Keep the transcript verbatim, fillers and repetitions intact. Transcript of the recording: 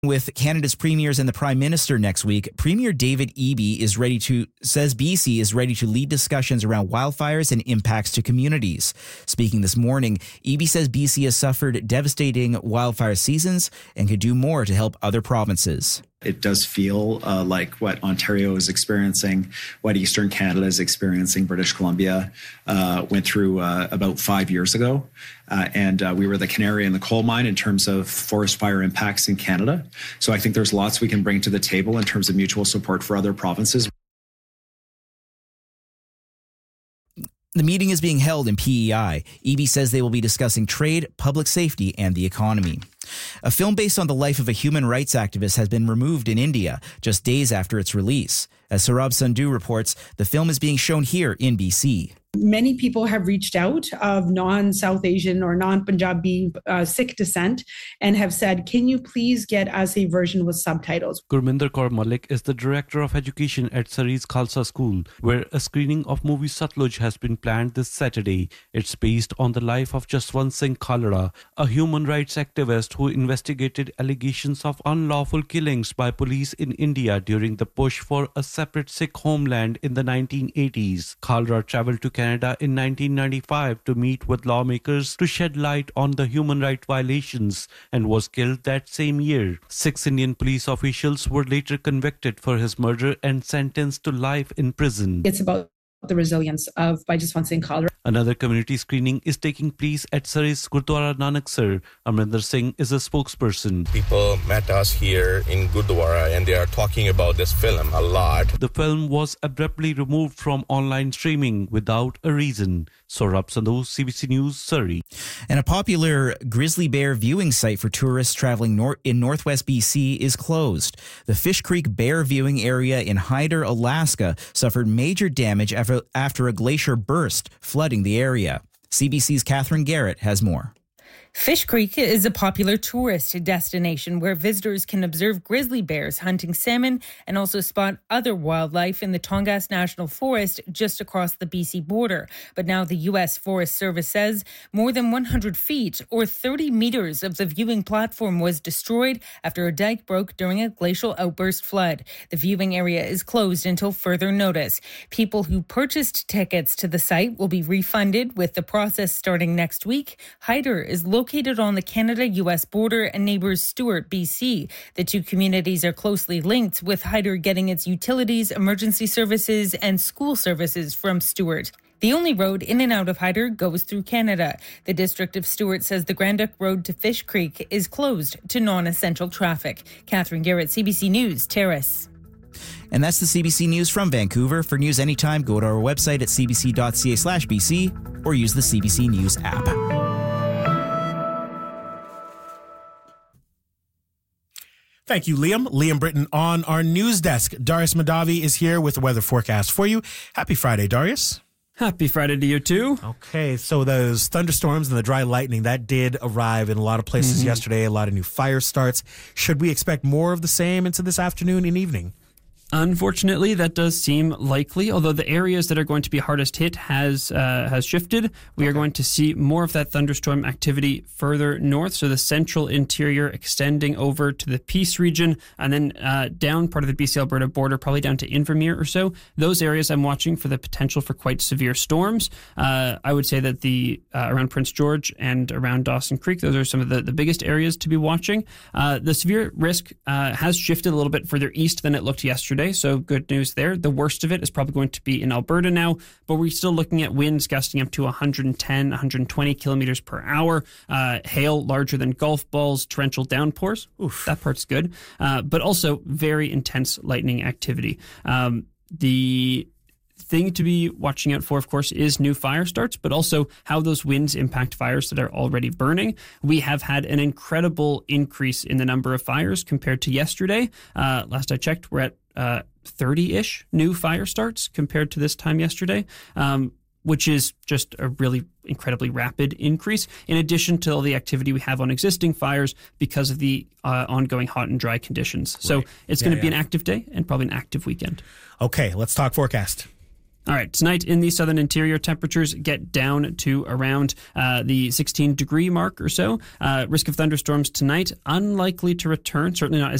With Canada's premiers and the Prime Minister next week, Premier David Eby is ready to says B C is ready to lead discussions around wildfires and impacts to communities. Speaking this morning, Eby says B C has suffered devastating wildfire seasons and could do more to help other provinces. It does feel uh, like what Ontario is experiencing, what Eastern Canada is experiencing, British Columbia uh, went through uh, about five years ago. Uh, and uh, we were the canary in the coal mine in terms of forest fire impacts in Canada. So I think there's lots we can bring to the table in terms of mutual support for other provinces. The meeting is being held in P E I. Eby says they will be discussing trade, public safety, and the economy. A film based on the life of a human rights activist has been removed in India just days after its release. As Saurabh Sandhu reports, the film is being shown here in B C. Many people have reached out of non-South Asian or non-Punjabi uh, Sikh descent and have said, can you please get us a version with subtitles? Gurminder Kaur Malik is the Director of Education at Surrey's Khalsa School, where a screening of movie Satluj has been planned this Saturday. It's based on the life of Jaswant Singh Khalra, a human rights activist who investigated allegations of unlawful killings by police in India during the push for a separate Sikh homeland in the nineteen eighties. Khalra travelled to Canada in nineteen ninety-five to meet with lawmakers to shed light on the human rights violations and was killed that same year. Six Indian police officials were later convicted for his murder and sentenced to life in prison. It's about the resilience of Jaswant Singh Khalra. Another community screening is taking place at Surrey's Gurdwara Nanaksar. Amrinder Singh is a spokesperson. People met us here in Gurdwara and they are talking about this film a lot. The film was abruptly removed from online streaming without a reason. Saurabh Sandhu, C B C News, Surrey. And a popular grizzly bear viewing site for tourists traveling nor- in northwest B C is closed. The Fish Creek Bear Viewing Area in Hyder, Alaska suffered major damage after, after a glacier burst, flooding the area. C B C's Catherine Garrett has more. Fish Creek is a popular tourist destination where visitors can observe grizzly bears hunting salmon and also spot other wildlife in the Tongass National Forest just across the B C border. But now the U S Forest Service says more than one hundred feet or thirty meters of the viewing platform was destroyed after a dike broke during a glacial outburst flood. The viewing area is closed until further notice. People who purchased tickets to the site will be refunded, with the process starting next week. Hyder is located Located on the Canada-U S border and neighbors Stewart, B C. The two communities are closely linked, with Hyder getting its utilities, emergency services, and school services from Stewart. The only road in and out of Hyder goes through Canada. The District of Stewart says the Grand Duck Road to Fish Creek is closed to non-essential traffic. Catherine Garrett, C B C News, Terrace. And that's the C B C News from Vancouver. For news anytime, go to our website at cbc.ca slash BC or use the C B C News app. Thank you, Liam. Liam Britton on our news desk. Darius Madavi is here with the weather forecast for you. Happy Friday, Darius. Happy Friday to you too. Okay, so those thunderstorms and the dry lightning, that did arrive in a lot of places mm-hmm. yesterday. A lot of new fire starts. Should we expect more of the same into this afternoon and evening? Unfortunately, that does seem likely, although the areas that are going to be hardest hit has uh, has shifted. We okay. are going to see more of that thunderstorm activity further north, so the central interior extending over to the Peace region, and then uh, down part of the B C-Alberta border, probably down to Invermere or so. Those areas I'm watching for the potential for quite severe storms. Uh, I would say that the uh, around Prince George and around Dawson Creek, those are some of the, the biggest areas to be watching. Uh, the severe risk uh, has shifted a little bit further east than it looked yesterday. So good news there. The worst of it is probably going to be in Alberta now, but we're still looking at winds gusting up to one hundred ten, one hundred twenty kilometers per hour, uh, hail larger than golf balls, torrential downpours. Oof, that part's good. Uh, but also very intense lightning activity. Um, the thing to be watching out for, of course, is new fire starts, but also how those winds impact fires that are already burning. We have had an incredible increase in the number of fires compared to yesterday. Uh, last I checked, we're at uh, thirty-ish new fire starts compared to this time yesterday, um, which is just a really incredibly rapid increase, in addition to all the activity we have on existing fires because of the uh, ongoing hot and dry conditions. So right. it's yeah, going to yeah. be an active day and probably an active weekend. Okay, let's talk forecast. All right, tonight in the southern interior, temperatures get down to around uh, the sixteen degree mark or so. Uh, risk of thunderstorms tonight, unlikely to return, certainly not as